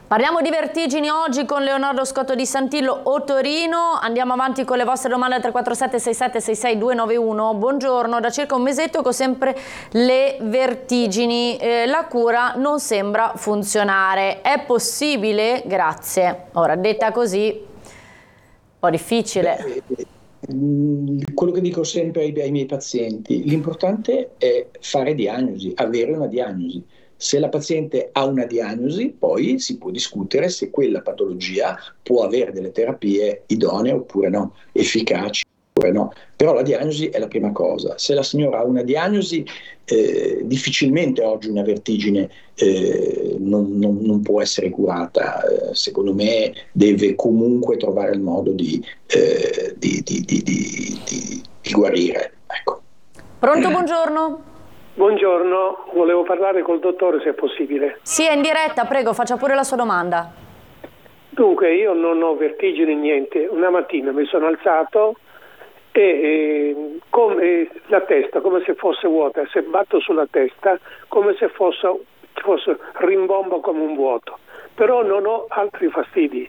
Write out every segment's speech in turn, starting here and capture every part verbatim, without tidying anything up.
Parliamo di vertigini oggi con Leonardo Scotto di Santillo o Torino. Andiamo avanti con le vostre domande al tre quattro sette sei sette sei sei due nove uno. Buongiorno, da circa un mesetto che ho sempre le vertigini, eh, la cura non sembra funzionare. È possibile? Grazie. Ora, detta così, un po' difficile. Beh, quello che dico sempre ai, ai miei pazienti, l'importante è fare diagnosi, avere una diagnosi. Se la paziente ha una diagnosi, poi si può discutere se quella patologia può avere delle terapie idonee oppure no, efficaci oppure no. Però la diagnosi è la prima cosa. Se la signora ha una diagnosi, eh, difficilmente oggi una vertigine eh, non, non, non può essere curata. Eh, secondo me deve comunque trovare il modo di, eh, di, di, di, di, di, di guarire. Ecco. Pronto, buongiorno. Buongiorno, volevo parlare col dottore se è possibile. Sì, è in diretta, prego, faccia pure la sua domanda. Dunque, io non ho vertigini niente. Una mattina mi sono alzato e, e come, la testa come se fosse vuota, se batto sulla testa come se fosse, fosse rimbombo come un vuoto, però non ho altri fastidi.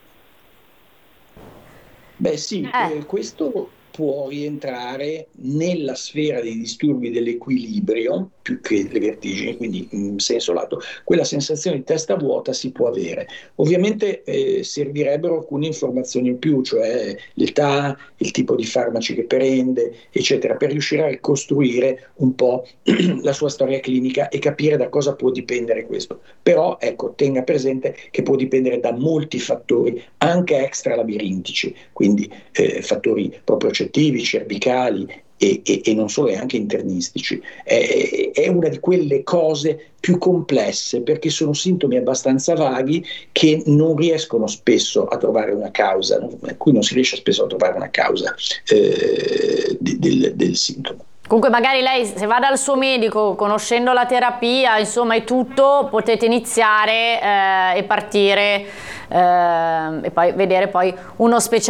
Beh sì, eh. Eh, questo può rientrare nella sfera dei disturbi dell'equilibrio più che le vertigini, quindi in senso lato quella sensazione di testa vuota si può avere. Ovviamente eh, servirebbero alcune informazioni in più, cioè l'età, il tipo di farmaci che prende, eccetera, per riuscire a ricostruire un po' la sua storia clinica e capire da cosa può dipendere questo. Però ecco, tenga presente che può dipendere da molti fattori, anche extralabirintici, quindi eh, fattori propriocettivi, cervicali, E, e, e non solo, e anche internistici. È, è una di quelle cose più complesse perché sono sintomi abbastanza vaghi che non riescono spesso a trovare una causa, no? A cui non si riesce spesso a trovare una causa eh, di, del, del sintomo. Comunque magari lei, se va dal suo medico conoscendo la terapia, insomma, e tutto, potete iniziare eh, e partire eh, e poi vedere poi uno specialista.